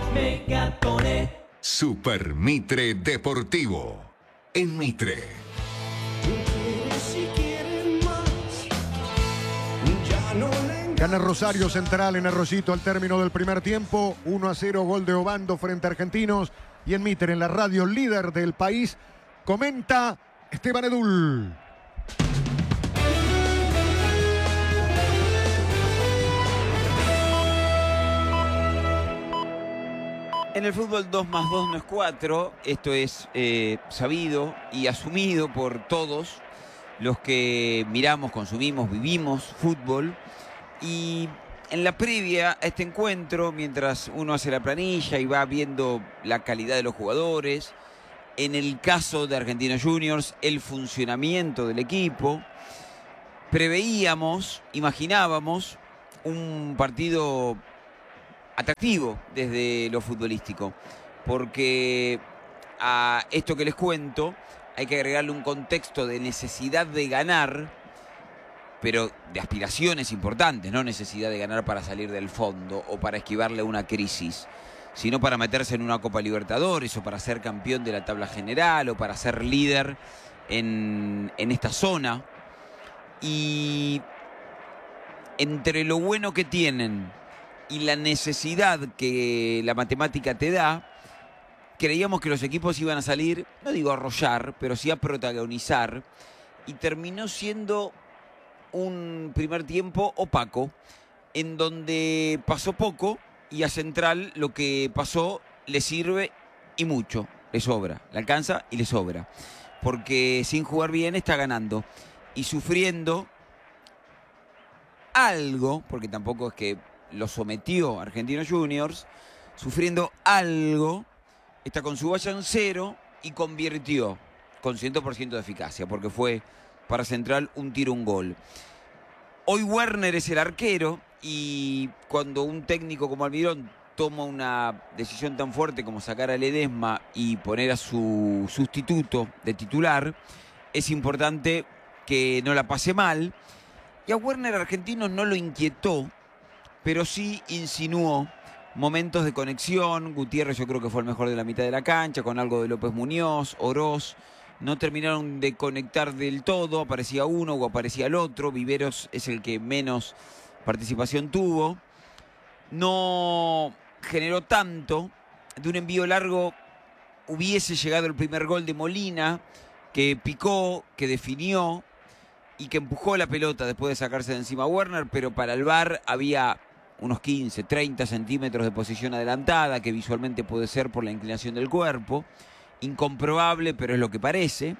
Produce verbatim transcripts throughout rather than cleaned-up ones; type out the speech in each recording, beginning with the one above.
Megatones. Super Mitre Deportivo. En Mitre. Gana Rosario Central en Arroyito al término del primer tiempo. uno a cero, gol de Obando frente a Argentinos. Y en Mitre, en la radio líder del país, comenta Esteban Edul. En el fútbol dos más dos no es cuatro, esto es eh, sabido y asumido por todos los que miramos, consumimos, vivimos fútbol. Y en la previa a este encuentro, mientras uno hace la planilla y va viendo la calidad de los jugadores, en el caso de Argentinos Juniors, el funcionamiento del equipo, preveíamos, imaginábamos un partido atractivo desde lo futbolístico, porque a esto que les cuento hay que agregarle un contexto de necesidad de ganar, pero de aspiraciones importantes, no necesidad de ganar para salir del fondo o para esquivarle una crisis, sino para meterse en una Copa Libertadores o para ser campeón de la tabla general o para ser líder en, en esta zona. Y entre lo bueno que tienen y la necesidad que la matemática te da, creíamos que los equipos iban a salir, no digo a arrollar, pero sí a protagonizar, y terminó siendo un primer tiempo opaco, en donde pasó poco, y a Central lo que pasó le sirve y mucho, le sobra, le alcanza y le sobra, porque sin jugar bien está ganando, y sufriendo algo, porque tampoco es que lo sometió Argentinos Juniors, sufriendo algo, está con su valla en cero y convirtió con cien por ciento de eficacia, porque fue para Central un tiro, un gol. Hoy Werner es el arquero y cuando un técnico como Almirón toma una decisión tan fuerte como sacar a Ledesma y poner a su sustituto de titular, es importante que no la pase mal. Y a Werner Argentinos no lo inquietó, pero sí insinuó momentos de conexión. Gutiérrez yo creo que fue el mejor de la mitad de la cancha, con algo de López Muñoz, Oroz. No terminaron de conectar del todo, aparecía uno o aparecía el otro. Viveros es el que menos participación tuvo. No generó tanto. De un envío largo hubiese llegado el primer gol de Molina, que picó, que definió y que empujó la pelota después de sacarse de encima a Werner, pero para el V A R había unos quince, treinta centímetros de posición adelantada, que visualmente puede ser por la inclinación del cuerpo. Incomprobable, pero es lo que parece.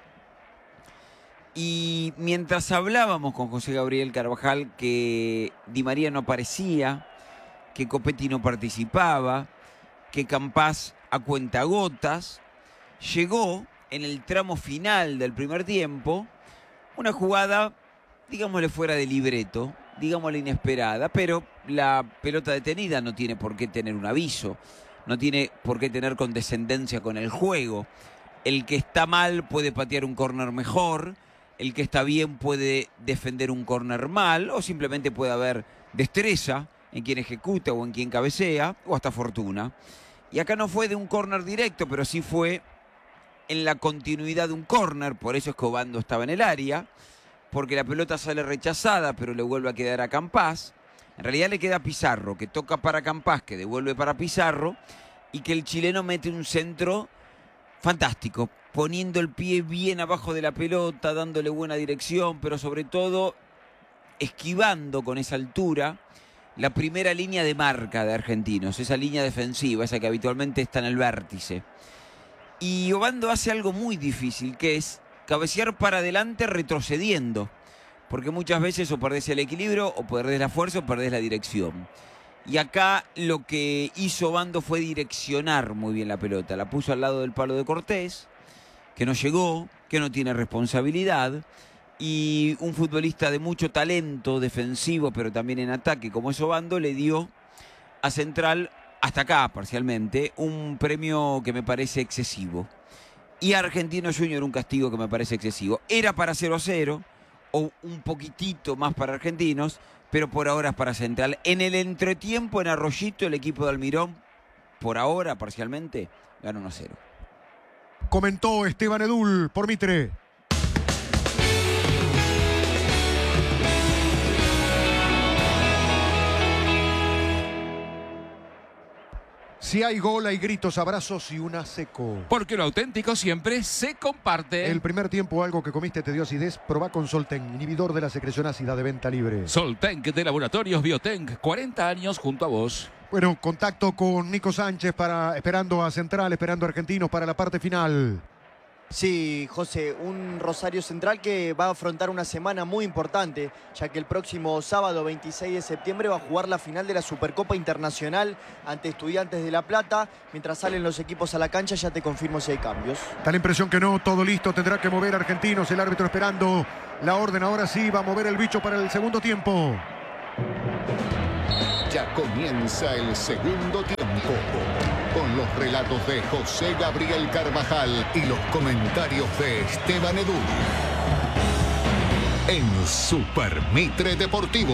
Y mientras hablábamos con José Gabriel Carvajal que Di María no aparecía, que Copetti no participaba, que Campás a cuentagotas, llegó en el tramo final del primer tiempo una jugada, digámosle fuera de libreto, digámosle inesperada, pero la pelota detenida no tiene por qué tener un aviso, no tiene por qué tener condescendencia con el juego. El que está mal puede patear un córner mejor, el que está bien puede defender un córner mal, o simplemente puede haber destreza en quien ejecuta o en quien cabecea, o hasta fortuna. Y acá no fue de un córner directo, pero sí fue en la continuidad de un córner, por eso es que Obando estaba en el área, porque la pelota sale rechazada, pero le vuelve a quedar a Campás. En realidad le queda a Pizarro, que toca para Campás, que devuelve para Pizarro, y que el chileno mete un centro fantástico, poniendo el pie bien abajo de la pelota, dándole buena dirección, pero sobre todo esquivando con esa altura la primera línea de marca de Argentinos, esa línea defensiva, esa que habitualmente está en el vértice. Y Obando hace algo muy difícil, que es cabecear para adelante retrocediendo, porque muchas veces o perdés el equilibrio, o perdés la fuerza, o perdés la dirección. Y acá lo que hizo Obando fue direccionar muy bien la pelota. La puso al lado del palo de Cortés, que no llegó, que no tiene responsabilidad, y un futbolista de mucho talento defensivo, pero también en ataque, como es Obando, le dio a Central, hasta acá parcialmente, un premio que me parece excesivo. Y a Argentinos Juniors un castigo que me parece excesivo. Era para cero a cero, o un poquitito más para Argentinos, pero por ahora es para Central. En el entretiempo, en Arroyito, el equipo de Almirón por ahora, parcialmente, gana uno a cero. Comentó Esteban Edul por Mitre. Si hay gol, hay gritos, abrazos y una seco. Porque lo auténtico siempre se comparte. El primer tiempo, algo que comiste te dio acidez, probá con Solten, inhibidor de la secreción ácida, de venta libre. Soltenc de Laboratorios Biotenc, cuarenta años junto a vos. Bueno, contacto con Nico Sánchez para esperando a Central, esperando a Argentinos para la parte final. Sí, José, un Rosario Central que va a afrontar una semana muy importante, ya que el próximo sábado veintiséis de septiembre va a jugar la final de la Supercopa Internacional ante Estudiantes de La Plata. Mientras salen los equipos a la cancha, ya te confirmo si hay cambios. Da la impresión que no, todo listo, tendrá que mover Argentinos, el árbitro esperando la orden. Ahora sí va a mover el bicho para el segundo tiempo. Ya comienza el segundo tiempo, con los relatos de José Gabriel Carvajal y los comentarios de Esteban Edul. En Super Mitre Deportivo.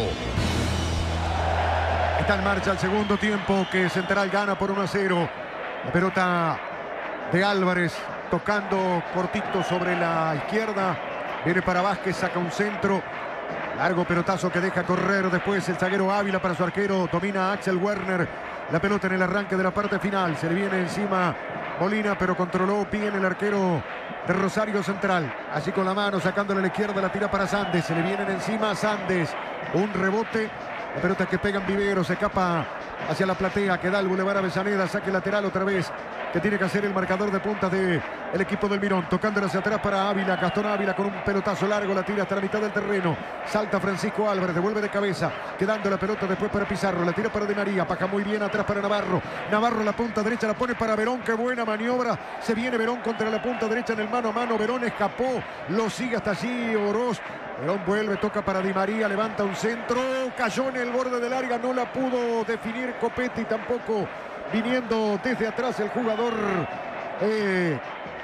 Está en marcha el segundo tiempo, que Central gana por uno a cero. La pelota de Álvarez tocando cortito sobre la izquierda. Viene para Vázquez, saca un centro. Largo pelotazo que deja correr después el zaguero Ávila para su arquero. Domina Axel Werner. La pelota en el arranque de la parte final. Se le viene encima Molina, pero controló bien el arquero de Rosario Central. Así con la mano, sacándole a la izquierda, la tira para Sandes. Se le vienen encima a Sandes. Un rebote. La pelota que pega en Vivero. Se escapa hacia la platea. Que da el Boulevard Avellaneda. Saque lateral otra vez. Que tiene que hacer el marcador de puntas del equipo del Mirón. Tocándole hacia atrás para Ávila. Gastón Ávila con un pelotazo largo. La tira hasta la mitad del terreno. Salta Francisco Álvarez. Devuelve de cabeza. Quedando la pelota después para Pizarro. La tira para Di María. Paja muy bien atrás para Navarro. Navarro la punta derecha la pone para Verón. Qué buena maniobra. Se viene Verón contra la punta derecha en el mano a mano. Verón escapó. Lo sigue hasta allí Oroz. Verón vuelve, toca para Di María, levanta un centro, cayó en el borde del área, no la pudo definir Copetti, tampoco viniendo desde atrás el jugador, eh,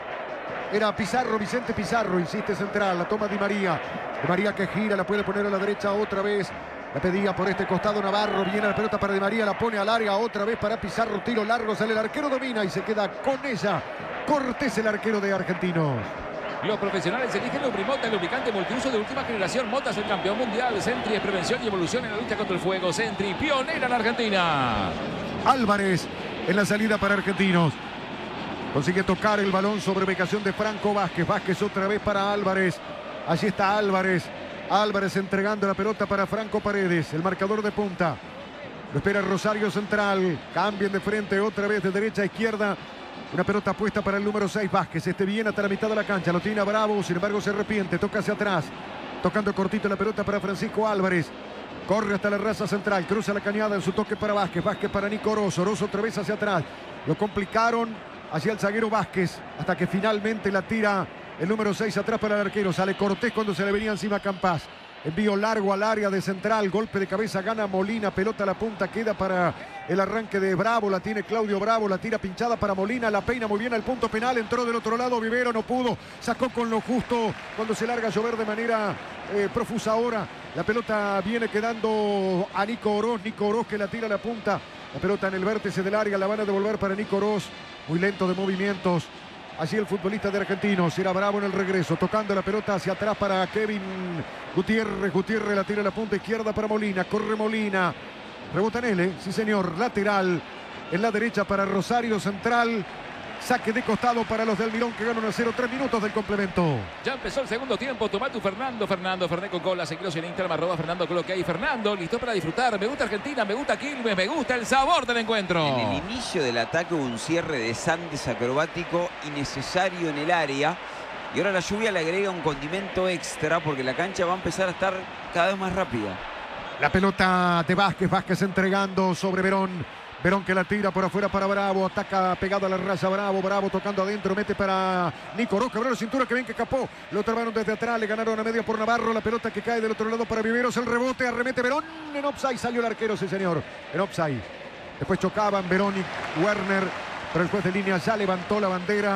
era Pizarro, Vicente Pizarro, insiste Central, la toma Di María, Di María que gira, la puede poner a la derecha otra vez, la pedía por este costado Navarro, viene la pelota para Di María, la pone al área otra vez para Pizarro, tiro largo, sale el arquero, domina y se queda con ella, Cortés el arquero de Argentinos. Los profesionales eligen Lubrimota, el lubricante multiuso de última generación. Mota es el campeón mundial. Sentry es prevención y evolución en la lucha contra el fuego. Sentry, pionera en la Argentina. Álvarez en la salida para Argentinos. Consigue tocar el balón sobre ubicación de Franco Vázquez. Vázquez otra vez para Álvarez. Allí está Álvarez. Álvarez entregando la pelota para Franco Paredes, el marcador de punta. Lo espera Rosario Central. Cambien de frente otra vez de derecha a izquierda. Una pelota puesta para el número seis, Vázquez. Este viene hasta la mitad de la cancha. Lo tiene a Bravo, sin embargo se arrepiente. Toca hacia atrás. Tocando cortito la pelota para Francisco Álvarez. Corre hasta la raza central. Cruza la cañada en su toque para Vázquez. Vázquez para Nico Oroz. Oroz otra vez hacia atrás. Lo complicaron hacia el zaguero Vázquez. Hasta que finalmente la tira el número seis atrás para el arquero. Sale Cortés cuando se le venía encima a Campás. Envío largo al área de Central. Golpe de cabeza. Gana Molina. Pelota a la punta. Queda para el arranque de Bravo. La tiene Claudio Bravo. La tira pinchada para Molina. La peina muy bien al punto penal. Entró del otro lado. Vivero no pudo. Sacó con lo justo cuando se larga a llover de manera eh, profusa ahora. La pelota viene quedando a Nico Oroz. Nico Oroz que la tira a la punta. La pelota en el vértice del área. La van a devolver para Nico Oroz. Muy lento de movimientos. Así el futbolista de Argentinos. Era Bravo en el regreso. Tocando la pelota hacia atrás para Kevin Gutiérrez. Gutiérrez la tira a la punta izquierda para Molina. Corre Molina. Rebota en él, sí señor. Lateral en la derecha para Rosario Central. Saque de costado para los del Mirón que ganan a cero. Tres minutos del complemento. Ya empezó el segundo tiempo. Toma tu Fernando. Fernando Ferné con cola. Seguidos en Instagram. Arroba Fernando con lo que hay. Fernando, listo para disfrutar. Me gusta Argentina. Me gusta Quilmes. Me gusta el sabor del encuentro. En el inicio del ataque hubo un cierre de Sandes acrobático innecesario en el área. Y ahora la lluvia le agrega un condimento extra porque la cancha va a empezar a estar cada vez más rápida. La pelota de Vázquez. Vázquez entregando sobre Verón. Verón que la tira por afuera para Bravo. Ataca pegado a la raya Bravo. Bravo tocando adentro. Mete para Nico Oroz. Cabrera cintura que ven que escapó. Lo trabaron desde atrás. Le ganaron a media por Navarro. La pelota que cae del otro lado para Viveros. El rebote. Arremete Verón. En offside salió el arquero. Sí, señor. En offside. Después chocaban Verón y Werner. Pero el juez de línea ya levantó la bandera.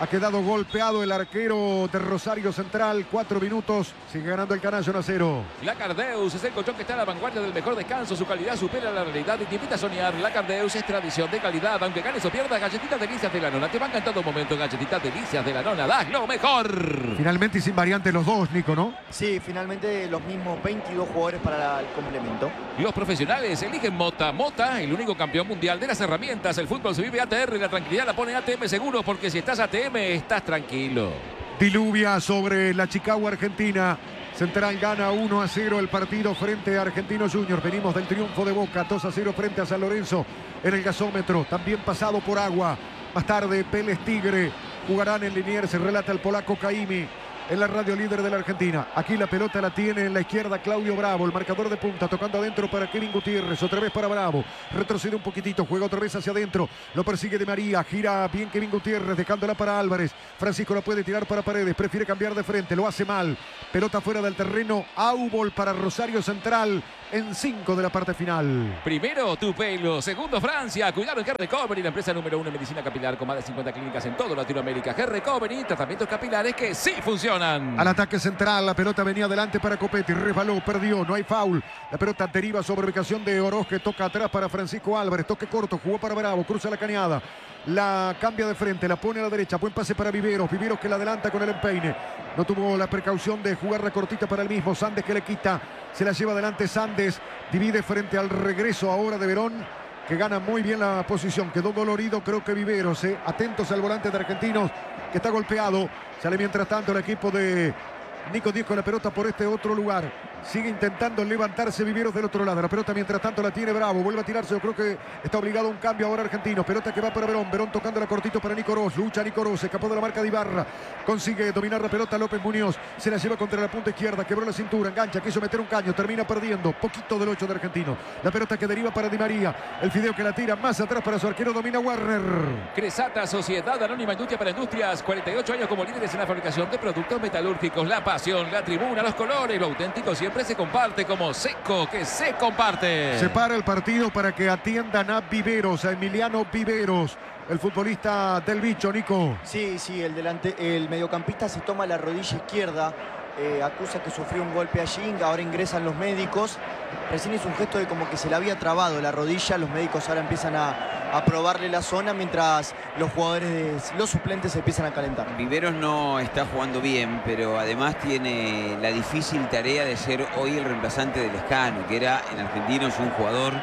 Ha quedado golpeado el arquero de Rosario Central. Cuatro minutos. Sigue ganando el Canalla uno a cero. Lacardeus es el colchón que está a la vanguardia del mejor descanso. Su calidad supera la realidad y te invita a soñar. Lacardeus es tradición de calidad. Aunque ganes o pierdas, galletitas delicias de la nona. Te van en todo momento. Galletitas delicias de la nona. Das lo mejor. Finalmente y sin variante los dos, Nico, ¿no? Sí, finalmente los mismos veintidós jugadores para el complemento. Los profesionales eligen Mota. Mota, el único campeón mundial de las herramientas. El fútbol se vive A T R y la tranquilidad la pone A T M Seguro, porque si estás A T M, estás tranquilo. Diluvia sobre la Chicago Argentina. Central gana uno a cero el partido frente a Argentinos Juniors. Venimos del triunfo de Boca, dos a cero frente a San Lorenzo en el gasómetro. También pasado por agua. Más tarde, Vélez Tigre jugarán en Liniers. Se relata el polaco Caimi en la radio líder de la Argentina. Aquí la pelota la tiene en la izquierda Claudio Bravo, el marcador de punta, tocando adentro para Kevin Gutiérrez, otra vez para Bravo, retrocede un poquitito, juega otra vez hacia adentro, lo persigue Di María, gira bien Kevin Gutiérrez, dejándola para Álvarez. Francisco la puede tirar para Paredes, prefiere cambiar de frente, lo hace mal, pelota fuera del terreno, Aubol para Rosario Central en cinco de la parte final. Primero, tu pelo. Segundo, Francia. Cuidado en G-Recovery, la empresa número uno en medicina capilar con más de cincuenta clínicas en toda Latinoamérica. G-Recovery, tratamientos capilares que sí funcionan. Al ataque central, la pelota venía adelante para Copetti, resbaló, perdió, no hay foul. La pelota deriva sobre ubicación de Oroz, que toca atrás para Francisco Álvarez, toque corto, jugó para Bravo, cruza la cañada. La cambia de frente, la pone a la derecha, buen pase para Viveros, Viveros que la adelanta con el empeine. No tuvo la precaución de jugar la cortita para el mismo, Sandes que le quita, se la lleva adelante Sandes, divide frente al regreso ahora de Verón, que gana muy bien la posición, quedó dolorido creo que Viveros, eh. Atentos al volante de Argentinos, que está golpeado, sale mientras tanto el equipo de Nico Díez con la pelota por este otro lugar. Sigue intentando levantarse Viveros del otro lado. La pelota mientras tanto la tiene Bravo. Vuelve a tirarse. Yo creo que está obligado a un cambio ahora Argentino. Pelota que va para Verón. Verón tocando la cortito para Nico Oroz. Lucha Nico Oroz. Se escapó de la marca de Ibarra. Consigue dominar la pelota López Muñoz. Se la lleva contra la punta izquierda. Quebró la cintura. Engancha. Quiso meter un caño. Termina perdiendo. Poquito del ocho de Argentino. La pelota que deriva para Di María. El fideo que la tira más atrás para su arquero. Domina Warner. Cresata, Sociedad Anónima Industria para Industrias. cuarenta y ocho años como líderes en la fabricación de productos metalúrgicos. La pasión, la tribuna, los colores. Lo auténtico siempre se comparte como Seco, que se comparte. Se para el partido para que atiendan a Viveros, a Emiliano Viveros, el futbolista del bicho, Nico. Sí, sí, el, delante, el mediocampista se toma la rodilla izquierda, eh, acusa que sufrió un golpe allí, ahora ingresan los médicos. Recién hizo un gesto de como que se le había trabado la rodilla, los médicos ahora empiezan a, a probarle la zona mientras los jugadores, de, los suplentes se empiezan a calentar. Viveros no está jugando bien, pero además tiene la difícil tarea de ser hoy el reemplazante del Lescano, que era en Argentinos un jugador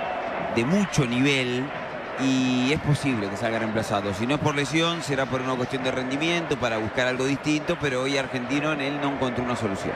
de mucho nivel y es posible que salga reemplazado. Si no es por lesión, será por una cuestión de rendimiento, para buscar algo distinto, pero hoy Argentino en él no encontró una solución.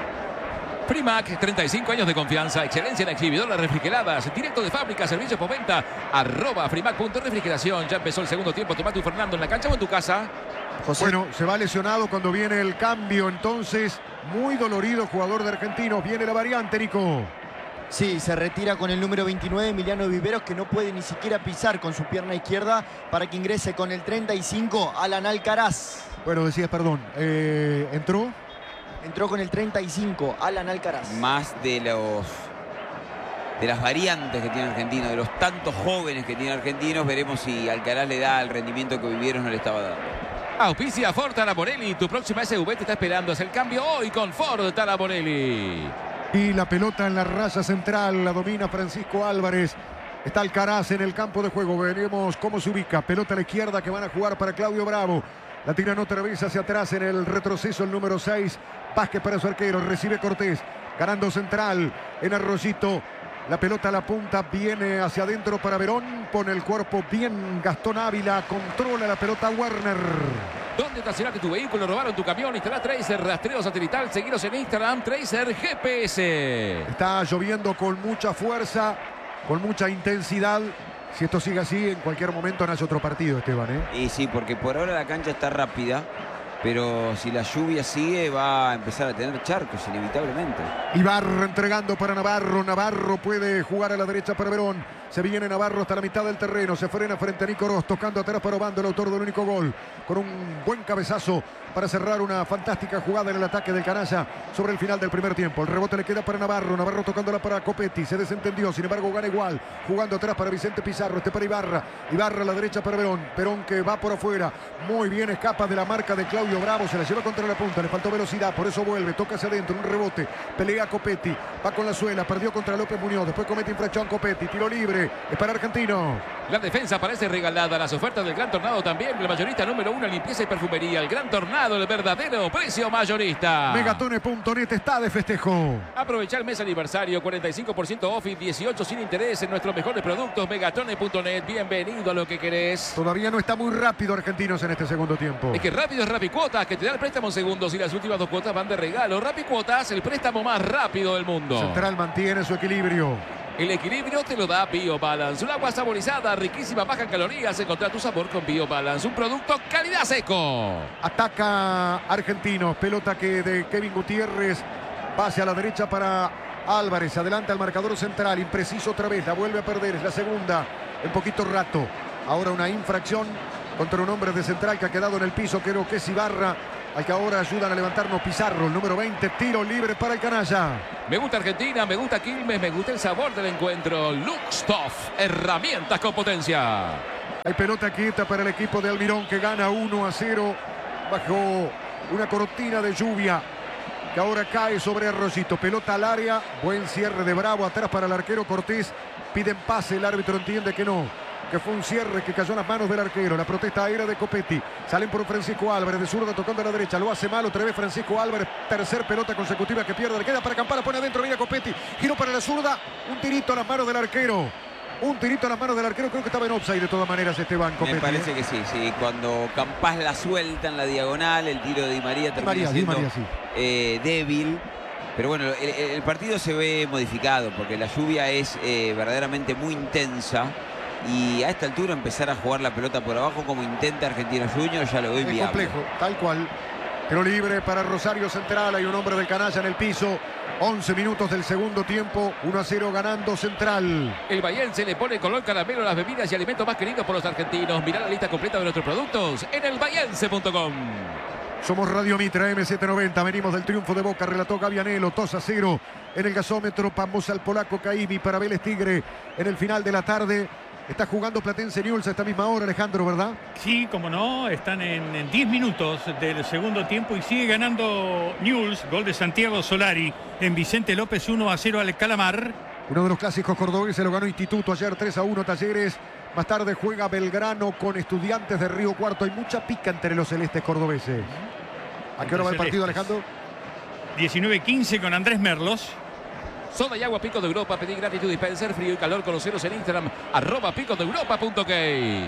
Primac, treinta y cinco años de confianza, excelencia en exhibidoras refrigeradas, directo de fábrica, servicio postventa, arroba frimac.refrigeración. Ya empezó el segundo tiempo, toma tu Fernando en la cancha o en tu casa. José. Bueno, se va lesionado cuando viene el cambio, entonces muy dolorido jugador de Argentinos. Viene la variante, Nico. Sí, se retira con el número veintinueve, Emiliano Viveros, que no puede ni siquiera pisar con su pierna izquierda, para que ingrese con el treinta y cinco, Alan Alcaraz. Bueno, decías, perdón, eh, ¿entró? Entró con el treinta y cinco, Alan Alcaraz. Más de los de las variantes que tiene Argentino, de los tantos jóvenes que tiene Argentinos, veremos si Alcaraz le da el rendimiento que Viveros no le estaba dando. Auspicia Ford Taraborelli, tu próxima S U V te está esperando. Es el cambio hoy con Ford Taraborelli. Y la pelota en la raya central, la domina Francisco Álvarez. Está Alcaraz en el campo de juego, veremos cómo se ubica. Pelota a la izquierda que van a jugar para Claudio Bravo. La tiran otra vez hacia atrás en el retroceso el número seis. Vázquez para su arquero, recibe Cortés. Ganando central en Arroyito. La pelota a la punta, viene hacia adentro para Verón. Pone el cuerpo bien Gastón Ávila. Controla la pelota Warner. ¿Dónde estacionaste tu vehículo? ¿Robaron tu camión? Instala Tracer, rastreo satelital. Seguiros en Instagram, Tracer G P S. Está lloviendo con mucha fuerza, con mucha intensidad. Si esto sigue así, en cualquier momento nace otro partido, Esteban, ¿eh? Y sí, porque por ahora la cancha está rápida, pero si la lluvia sigue va a empezar a tener charcos inevitablemente. Ibarra entregando para Navarro. Navarro puede jugar a la derecha para Verón. Se viene Navarro hasta la mitad del terreno. Se frena frente a Nico Oroz, tocando atrás para Obando, el autor del único gol. Con un buen cabezazo para cerrar una fantástica jugada en el ataque del Canalla sobre el final del primer tiempo. El rebote le queda para Navarro. Navarro tocándola para Copetti. Se desentendió, sin embargo gana igual. Jugando atrás para Vicente Pizarro. Este para Ibarra. Ibarra a la derecha para Verón. Verón que va por afuera. Muy bien, escapa de la marca de Claudio Bravo. Se la lleva contra la punta. Le faltó velocidad. Por eso vuelve. Toca hacia adentro. Un rebote. Pelea Copetti. Va con la suela. Perdió contra López Muñoz. Después comete infracción Copetti. Tiro libre. Es para Argentino. La defensa parece regalada. Las ofertas del Gran Tornado también. El mayorista número uno en limpieza y perfumería. El Gran Tornado, el verdadero precio mayorista. Megatones punto net está de festejo. Aprovecha el mes aniversario. cuarenta y cinco por ciento off y dieciocho sin interés en nuestros mejores productos. Megatones punto net. Bienvenido a lo que querés. Todavía no está muy rápido Argentinos en este segundo tiempo. Es que rápido es Rapicuotas, que te da el préstamo en segundos y las últimas dos cuotas van de regalo. Rapicuotas, el préstamo más rápido del mundo. Central mantiene su equilibrio. El equilibrio te lo da BioBalance. Un agua saborizada, riquísima, baja en calorías. Encontrá tu sabor con BioBalance. Un producto calidad seco. Ataca Argentinos. Pelota que de Kevin Gutiérrez. Pase a la derecha para Álvarez. Adelanta al marcador central. Impreciso otra vez. La vuelve a perder. Es la segunda en poquito rato. Ahora una infracción contra un hombre de Central que ha quedado en el piso. Creo que es Ibarra. Al que ahora ayudan a levantarnos Pizarro, el número veinte, tiro libre para el Canalla. Me gusta Argentina, me gusta Quilmes, me gusta el sabor del encuentro. Luxtoff, herramientas con potencia. Hay pelota quieta para el equipo de Almirón que gana uno a cero bajo una cortina de lluvia que ahora cae sobre Arroyito. Pelota al área, buen cierre de Bravo, atrás para el arquero Cortés. Piden pase, el árbitro entiende que no, que fue un cierre que cayó en las manos del arquero. La protesta era de Copetti. Salen por Francisco Álvarez, de zurda tocando a la derecha. Lo hace mal otra vez Francisco Álvarez. Tercer pelota consecutiva que pierde. Le queda para Campana, pone adentro, mira Copetti. Giro para la zurda. Un tirito a las manos del arquero. Un tirito a las manos del arquero. Creo que estaba en offside de todas maneras Esteban Copetti. Me parece que sí, sí. Cuando Campás la suelta en la diagonal, el tiro de Di María termina María, siendo Di María, sí. eh, débil. Pero bueno, el, el partido se ve modificado porque la lluvia es eh, verdaderamente muy intensa. Y a esta altura empezar a jugar la pelota por abajo como intenta Argentinos Juniors ya lo veo Es inviable. complejo, tal cual. Tiro libre para Rosario Central. Hay un hombre del Canalla en el piso. once minutos del segundo tiempo. uno a cero ganando Central. El bahiense le pone color caramelo a las bebidas y alimentos más queridos por los argentinos. Mirá la lista completa de nuestros productos en el bahiense punto com. Somos Radio Mitra M setecientos noventa. Venimos del triunfo de Boca. Relató Gavianelo. dos a cero en el gasómetro. Vamos al polaco Caimi para Vélez Tigre en el final de la tarde. Está jugando Platense Newell's a esta misma hora, Alejandro, ¿verdad? Sí, como no, están en diez minutos del segundo tiempo y sigue ganando Newell's. Gol de Santiago Solari en Vicente López, uno a cero al Calamar. Uno de los clásicos cordobeses lo ganó Instituto ayer tres a uno Talleres. Más tarde juega Belgrano con Estudiantes de Río Cuarto. Hay mucha pica entre los celestes cordobeses. ¿A qué hora va el partido, Alejandro? diecinueve quince con Andrés Merlos. Soda y agua Pico de Europa. Pedí gratitud dispenser, frío y calor. Conoceros en Instagram, arroba pico de europa punto ok.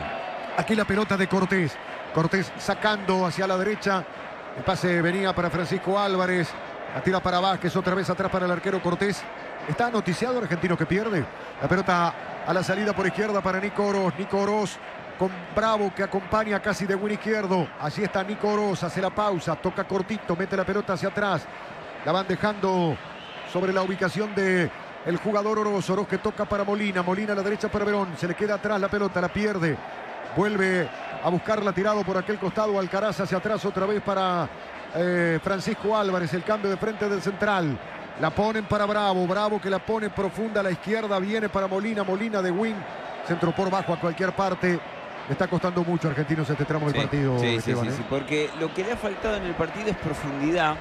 Aquí la pelota de Cortés. Cortés sacando hacia la derecha. El pase venía para Francisco Álvarez. La tira para Vázquez, otra vez atrás para el arquero Cortés. Está noticiado Argentino que pierde. La pelota a la salida por izquierda para Nico Oroz. Nico Oroz con Bravo que acompaña casi de buen izquierdo. Allí está Nico Oroz, hace la pausa, toca cortito, mete la pelota hacia atrás. La van dejando sobre la ubicación de el jugador Oroz. Oroz que toca para Molina. Molina a la derecha para Verón. Se le queda atrás la pelota, la pierde. Vuelve a buscarla tirado por aquel costado. Alcaraz hacia atrás otra vez para eh, Francisco Álvarez. El cambio de frente del central. La ponen para Bravo. Bravo que la pone profunda a la izquierda. Viene para Molina. Molina de wing. Centro por bajo a cualquier parte. Le está costando mucho a Argentinos este tramo del sí, partido. Sí, Esteban, sí, sí, ¿eh? sí, porque lo que le ha faltado en el partido es profundidad.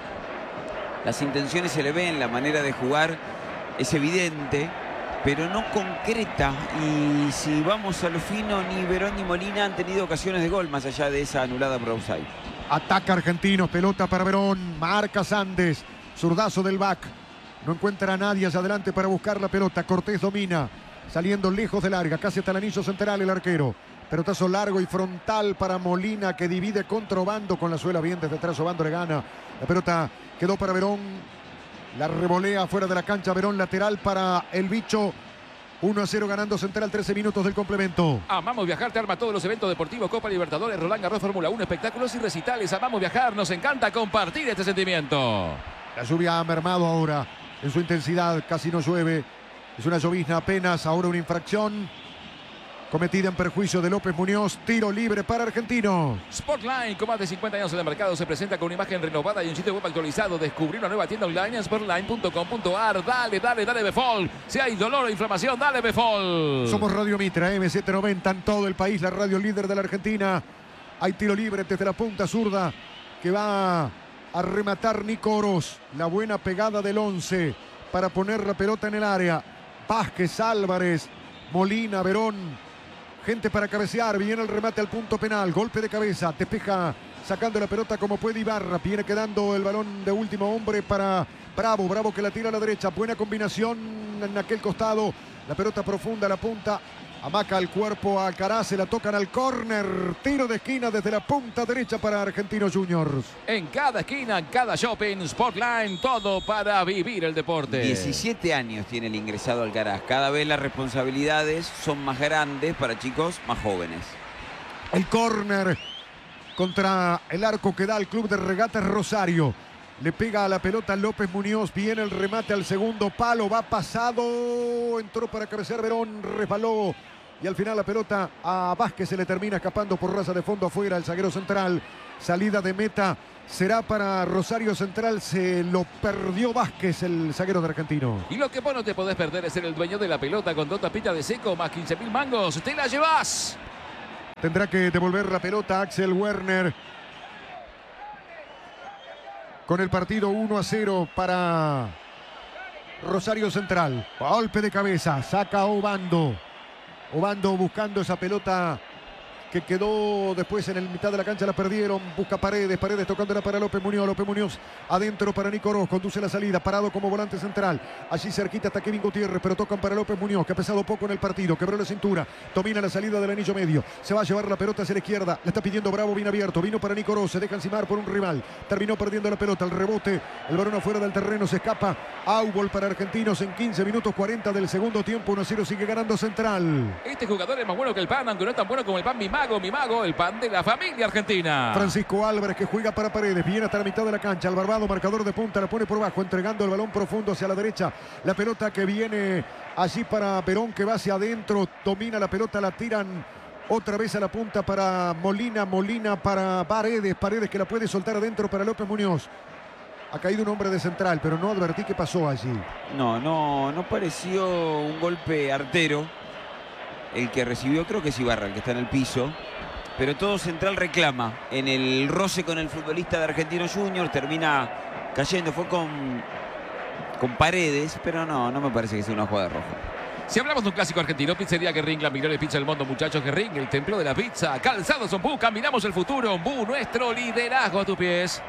Las intenciones se le ven, la manera de jugar es evidente, pero no concreta. Y si vamos a lo fino, ni Verón ni Molina han tenido ocasiones de gol, más allá de esa anulada por offside. Ataca Argentinos, pelota para Verón, marca Sandes, zurdazo del back. No encuentra a nadie hacia adelante para buscar la pelota. Cortés domina, saliendo lejos del área, casi hasta el anillo central el arquero. Pelotazo largo y frontal para Molina que divide contra Obando con la suela bien desde atrás. Obando le gana. La pelota quedó para Verón. La revolea fuera de la cancha. Verón lateral para el bicho. uno a cero ganando Central, trece minutos del complemento. Amamos viajar, te arma todos los eventos deportivos, Copa Libertadores, Roland Garros, Fórmula uno, espectáculos y recitales. Amamos viajar, nos encanta compartir este sentimiento. La lluvia ha mermado ahora en su intensidad, casi no llueve. Es una llovizna apenas, ahora una infracción cometida en perjuicio de López Muñoz. Tiro libre para Argentinos. Sportline, con más de cincuenta años en el mercado, se presenta con una imagen renovada y un sitio web actualizado. Descubrí una nueva tienda online en sportline punto com punto ar. Dale, dale, dale, Befol. Si hay dolor o inflamación, dale, Befol. Somos Radio Mitra, M setecientos noventa en todo el país, la radio líder de la Argentina. Hay tiro libre desde la punta zurda que va a rematar Nico Oroz. La buena pegada del once para poner la pelota en el área. Vázquez, Álvarez, Molina, Verón. Gente para cabecear. Viene el remate al punto penal. Golpe de cabeza. Despeja sacando la pelota como puede Ibarra. Viene quedando el balón de último hombre para Bravo. Bravo que la tira a la derecha. Buena combinación en aquel costado. La pelota profunda a la punta. Amaca el cuerpo a Alcaraz, se la tocan al córner. Tiro de esquina desde la punta derecha para Argentinos Juniors. En cada esquina, en cada shopping, Sportline, todo para vivir el deporte. diecisiete años tiene el ingresado Alcaraz. Cada vez las responsabilidades son más grandes para chicos más jóvenes. El córner contra el arco que da el Club de Regatas Rosario. Le pega a la pelota López Muñoz. Viene el remate al segundo palo. Va pasado. Entró para cabecear Verón. Resbaló. Y al final la pelota a Vázquez se le termina escapando por raza de fondo afuera. El zaguero central. Salida de meta. Será para Rosario Central. Se lo perdió Vázquez, el zaguero de Argentino. Y lo que vos no te podés perder es ser el dueño de la pelota con dos tapitas de seco más quince mil mangos. ¡Te la llevas! Tendrá que devolver la pelota Axel Werner. Con el partido uno a cero para Rosario Central. Golpe de cabeza, saca Obando. Obando buscando esa pelota que quedó después en el mitad de la cancha, la perdieron. Busca Paredes, Paredes tocándola para López Muñoz. López Muñoz adentro para Nico Oroz. Conduce la salida, parado como volante central. Allí cerquita está Kevin Gutiérrez, pero tocan para López Muñoz, que ha pesado poco en el partido. Quebró la cintura, domina la salida del anillo medio. Se va a llevar la pelota hacia la izquierda. La está pidiendo Bravo, bien abierto. Vino para Nico Oroz, se deja encimar por un rival. Terminó perdiendo la pelota, el rebote. El balón afuera del terreno, se escapa. Aubol para Argentinos en quince minutos cuarenta del segundo tiempo. uno a cero sigue ganando Central. Este jugador es más bueno que el pan, aunque no es tan bueno como el pan Mi Mago, Mi Mago, el pan de la familia argentina. Francisco Álvarez que juega para Paredes, viene hasta la mitad de la cancha, el barbado marcador de punta, la pone por bajo, entregando el balón profundo hacia la derecha, la pelota que viene allí para Verón, que va hacia adentro, domina la pelota, la tiran otra vez a la punta para Molina, Molina para Paredes, Paredes que la puede soltar adentro para López Muñoz. Ha caído un hombre de Central, pero no advertí qué pasó allí. No, no, no pareció un golpe artero. El que recibió creo que es Ibarra, el que está en el piso. Pero todo Central reclama en el roce con el futbolista de Argentinos Juniors. Termina cayendo, fue con, con Paredes, pero no, no me parece que sea una jugada roja. Si hablamos de un clásico argentino, Pizzería Guerrín, la mejor pizza del mundo, muchachos. Guerrín, el templo de la pizza. Calzados Ombú, caminamos el futuro. Ombú, nuestro liderazgo a tus pies.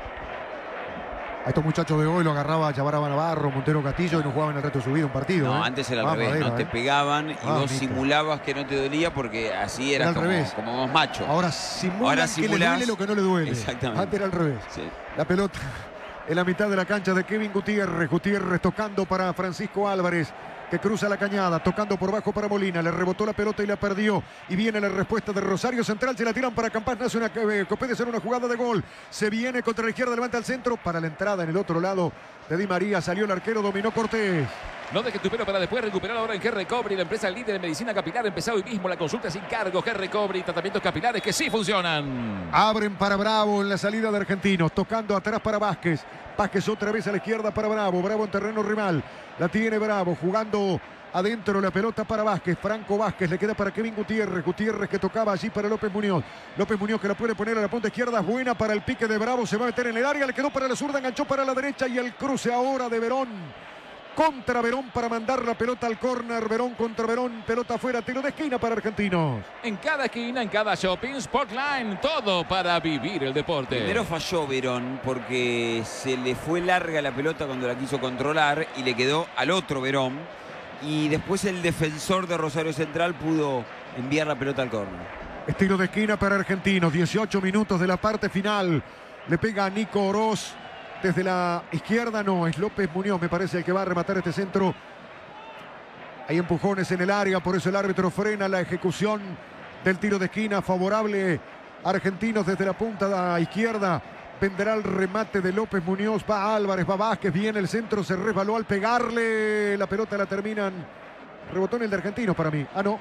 A estos muchachos de hoy lo agarraba Chavara Navarro, Montero Castillo y no jugaban el resto de su vida un partido. No, ¿eh? antes era al Ah, revés, madera, no te ¿eh? pegaban y Ah, vos mica. simulabas que no te dolía porque así Era eras al como, revés. como más macho. Ahora simulan Ahora que simulás- le duele lo que no le duele. Exactamente. Antes era al revés. Sí. La pelota en la mitad de la cancha de Kevin Gutiérrez. Gutiérrez tocando para Francisco Álvarez, que cruza la cañada, tocando por bajo para Molina. Le rebotó la pelota y la perdió. Y viene la respuesta de Rosario Central. Se la tiran para Campás. Nace una que puede ser una jugada de gol. Se viene contra la izquierda, levanta al centro. Para la entrada en el otro lado de Di María. Salió el arquero, dominó Cortés. No dejes tu pelo para después recuperar ahora en G-Recovery, la empresa líder en medicina capilar. Empezá hoy mismo la consulta sin cargo. G-Recovery, tratamientos capilares que sí funcionan. Abren para Bravo en la salida de Argentinos. Tocando atrás para Vázquez. Vázquez otra vez a la izquierda para Bravo. Bravo en terreno rival. La tiene Bravo jugando adentro la pelota para Vázquez. Franco Vázquez le queda para Kevin Gutiérrez. Gutiérrez que tocaba allí para López Muñoz. López Muñoz que la puede poner a la punta izquierda. Es buena para el pique de Bravo. Se va a meter en el área. Le quedó para la zurda. Enganchó para la derecha. Y el cruce ahora de Verón. Contra Verón para mandar la pelota al córner. Verón contra Verón. Pelota afuera. Tiro de esquina para Argentinos. En cada esquina, en cada shopping, Sportline, todo para vivir el deporte. Primero falló Verón porque se le fue larga la pelota cuando la quiso controlar y le quedó al otro Verón. Y después el defensor de Rosario Central pudo enviar la pelota al córner. Estilo de esquina para Argentinos. dieciocho minutos de la parte final. Le pega a Nico Oroz. Desde la izquierda no, es López Muñoz, me parece, el que va a rematar este centro. Hay empujones en el área, por eso el árbitro frena la ejecución del tiro de esquina favorable a Argentinos desde la punta izquierda. vendrá el remate de López Muñoz, va Álvarez, va Vázquez, viene el centro, se resbaló al pegarle, la pelota la terminan, rebotó en el de Argentinos para mí, ah no,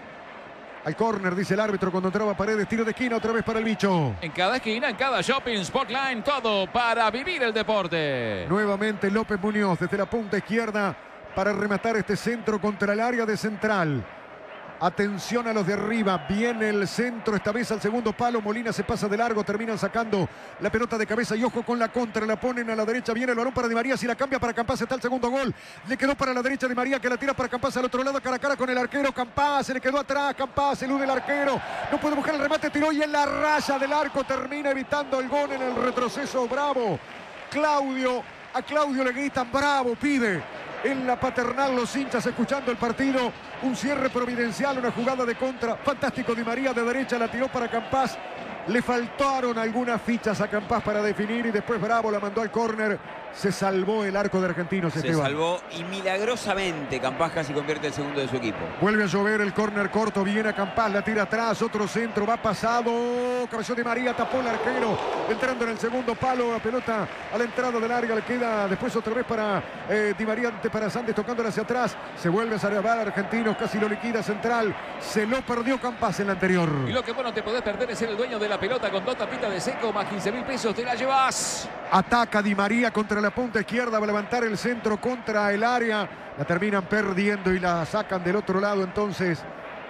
al córner dice el árbitro cuando entraba Paredes, tiro de esquina otra vez para el bicho. En cada esquina, en cada shopping, Spotline, todo para vivir el deporte. Nuevamente López Muñoz desde la punta izquierda para rematar este centro contra el área de Central. Atención a los de arriba, viene el centro, esta vez al segundo palo, Molina se pasa de largo, terminan sacando la pelota de cabeza y ojo con la contra, la ponen a la derecha, viene el balón para Di María, si la cambia para Campás está el segundo gol, le quedó para la derecha Di María que la tira para Campás al otro lado, cara a cara con el arquero, Campás, se le quedó atrás, Campás, elude el arquero, no puede buscar el remate, tiró y en la raya del arco termina evitando el gol en el retroceso, bravo, Claudio, a Claudio le gritan bravo, pide. En la Paternal los hinchas escuchando el partido, un cierre providencial, una jugada de contra, fantástico Di María de derecha, la tiró para Campás, le faltaron algunas fichas a Campás para definir y después Bravo la mandó al córner, se salvó el arco de Argentinos. Se Esteban. salvó y milagrosamente Campás casi convierte el segundo de su equipo. Vuelve a llover el córner corto, viene a Campás, la tira atrás, otro centro, va pasado, cabezón Di María, tapó el arquero, entrando en el segundo palo, la pelota a la entrada del área, le queda después otra vez para eh, Di María, para Sandes tocándola hacia atrás, se vuelve a salvar Argentinos, casi lo liquida Central, se lo perdió Campás en la anterior. Y lo que bueno te podés perder es ser el dueño de la pelota con dos tapitas de seco más quince mil pesos, te la llevas. Ataca Di María contra la punta izquierda, va a levantar el centro contra el área, la terminan perdiendo y la sacan del otro lado, entonces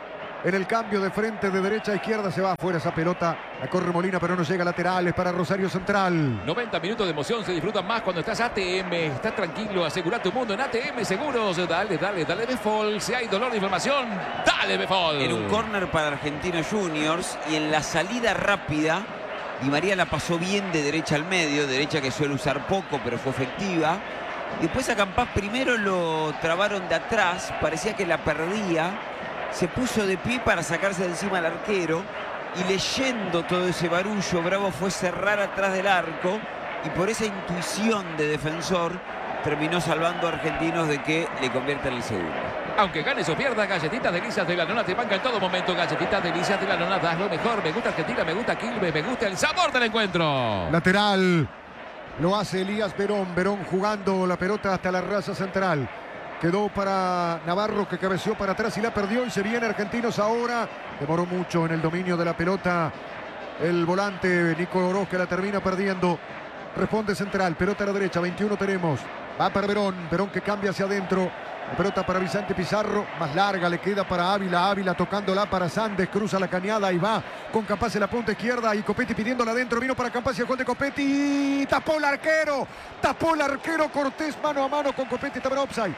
en el cambio de frente de derecha a izquierda se va afuera esa pelota, la corre Molina pero no llega, laterales para Rosario Central. noventa minutos de emoción se disfrutan más cuando estás A T M, estás tranquilo, asegura tu mundo en A T M Seguros, dale, dale, dale Befol, si hay dolor de inflamación, dale Befol. En un córner para Argentinos Juniors y en la salida rápida Di María la pasó bien de derecha al medio, derecha que suele usar poco pero fue efectiva. Después a Campás primero lo trabaron de atrás, parecía que la perdía, se puso de pie para sacarse de encima al arquero y leyendo todo ese barullo, Bravo fue cerrar atrás del arco y por esa intuición de defensor terminó salvando a Argentinos de que le conviertan el segundo. Aunque ganes o pierdas, Galletitas Delicias de la Nona te banca en todo momento. Galletitas Delicias de la Nona, das lo mejor. Me gusta Argentina, me gusta Quilmes, me gusta el sabor del encuentro. Lateral, lo hace Elías Verón, Verón jugando la pelota hasta la raza central. Quedó para Navarro que cabeció para atrás y la perdió y se viene Argentinos ahora. Demoró mucho en el dominio de la pelota el volante Nico Oroz que la termina perdiendo. Responde Central, pelota a la derecha, veintiuno tenemos. Va para Verón, Verón que cambia hacia adentro. La pelota para Vicente Pizarro, más larga, le queda para Ávila, Ávila tocándola para Sandes, cruza la cañada y va con Campás en la punta izquierda y Copetti pidiéndola adentro, vino para Campás y el gol de Copetti, tapó el arquero, tapó el arquero Cortés mano a mano con Copetti, estaba en offside.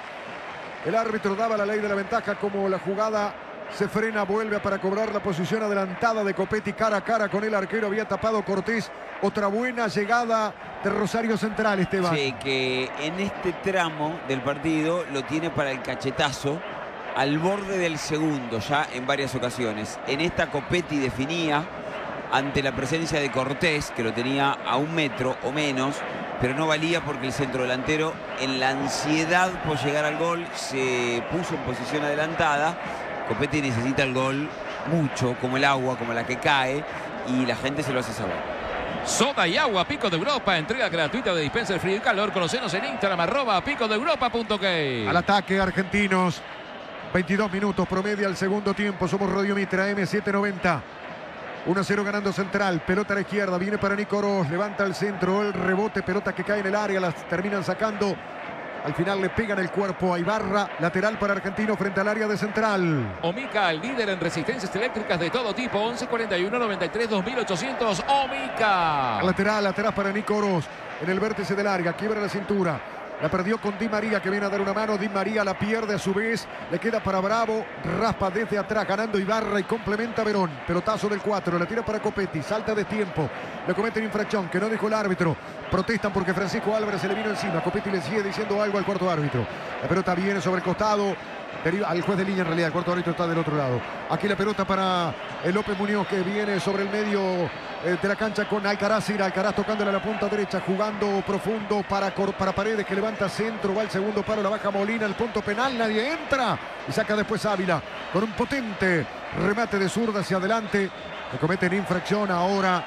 El árbitro daba la ley de la ventaja como la jugada se frena, vuelve para cobrar la posición adelantada de Copetti cara a cara con el arquero, había tapado Cortés. Otra buena llegada de Rosario Central, Esteban. Sí, que en este tramo del partido lo tiene para el cachetazo al borde del segundo ya en varias ocasiones. En esta Copetti definía ante la presencia de Cortés, que lo tenía a un metro o menos, pero no valía porque el centro delantero en la ansiedad por llegar al gol se puso en posición adelantada. Copetti necesita el gol mucho, como el agua, como la que cae, y la gente se lo hace saber. Soda y agua, Pico de Europa, entrega gratuita de dispenser frío y calor. Conocenos en Instagram, arroba pico de europa punto ok. Al ataque Argentinos, veintidós minutos, promedia el segundo tiempo. Somos Radio Mitra, M setecientos noventa. uno a cero ganando Central, pelota a la izquierda, viene para Nico Oroz, levanta el centro, el rebote, pelota que cae en el área, las terminan sacando. Al final le pegan el cuerpo a Ibarra, lateral para Argentino frente al área de Central. Omica, el líder en resistencias eléctricas de todo tipo, once cuarenta y uno noventa y tres dos mil ochocientos, Omica. Lateral, lateral para Nico Oroz, en el vértice del área, quiebra la cintura. La perdió con Di María que viene a dar una mano. Di María la pierde a su vez. Le queda para Bravo. Raspa desde atrás ganando Ibarra y complementa Verón. Pelotazo del cuatro. La tira para Copetti. Salta de tiempo. Le cometen infracción que no dijo el árbitro. Protestan porque Francisco Álvarez se le vino encima. Copetti le sigue diciendo algo al cuarto árbitro. La pelota viene sobre el costado. Al juez de línea en realidad. El cuarto árbitro está del otro lado. Aquí la pelota para el López Muñoz que viene sobre el medio eh, de la cancha con Alcaraz. Ir Alcaraz tocándole a la punta derecha. Jugando profundo para, para Paredes que levanta centro. Va al segundo palo. La baja Molina. El punto penal. Nadie entra. Y saca después Ávila con un potente remate de zurda hacia adelante. Le cometen infracción ahora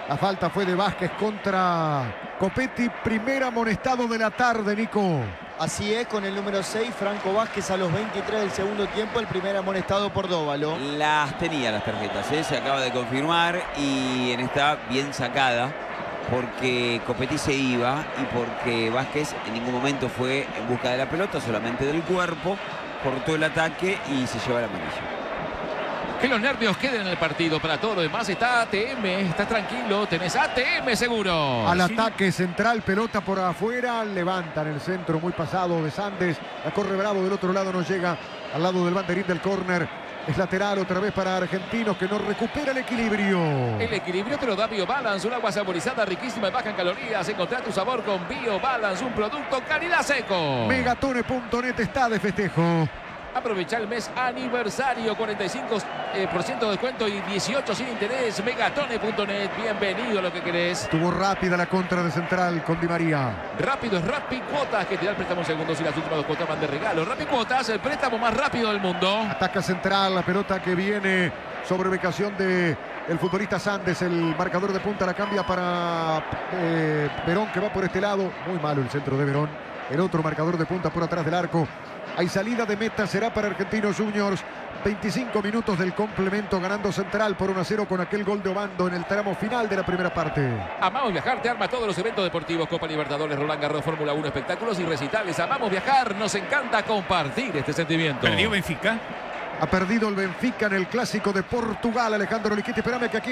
La falta fue de Vázquez contra Copetti. Primer amonestado de la tarde, Nico. Así es, con el número seis, Franco Vázquez a los veintitrés del segundo tiempo, el primer amonestado por Dóvalo. Las tenía las tarjetas, ¿eh? Se acaba de confirmar y en esta bien sacada porque Copetti se iba y porque Vázquez en ningún momento fue en busca de la pelota, solamente del cuerpo, cortó el ataque y se lleva la amarilla. Que los nervios queden en el partido. Para todo lo demás está A T M. Estás tranquilo. Tenés A T M seguro. Al Sí. ataque central, pelota por afuera. Levantan el centro muy pasado de Sandes. La corre Bravo del otro lado, no llega al lado del banderín del córner. Es lateral otra vez para Argentinos, que no recupera el equilibrio. El equilibrio te lo da BioBalance, un agua saborizada riquísima y baja en calorías. Encontrá tu sabor con BioBalance, un producto calidad seco. Megatone punto net está de festejo. Aprovecha el mes aniversario, cuarenta y cinco por ciento de descuento y dieciocho sin interés. Megatone punto net, bienvenido a lo que querés. Estuvo rápida la contra de Central con Di María. Rápido es Rappi Cuotas, que te da el préstamo en segundos y las últimas dos cuotas van de regalo. Rappi Cuotas, el préstamo más rápido del mundo. Ataca Central, la pelota que viene sobre ubicación de el futbolista Sandes. El marcador de punta la cambia para eh, Verón, que va por este lado. Muy malo el centro de Verón. El otro marcador de punta por atrás del arco. Hay salida de meta, será para Argentinos Juniors. veinticinco minutos del complemento, ganando Central por uno a cero con aquel gol de Obando en el tramo final de la primera parte. Amamos Viajar te arma todos los eventos deportivos, Copa Libertadores, Roland Garros, Fórmula uno, espectáculos y recitales. Amamos Viajar, nos encanta compartir este sentimiento. Perdió Benfica. Ha perdido el Benfica en el Clásico de Portugal. Alejandro Liquiti, espérame que aquí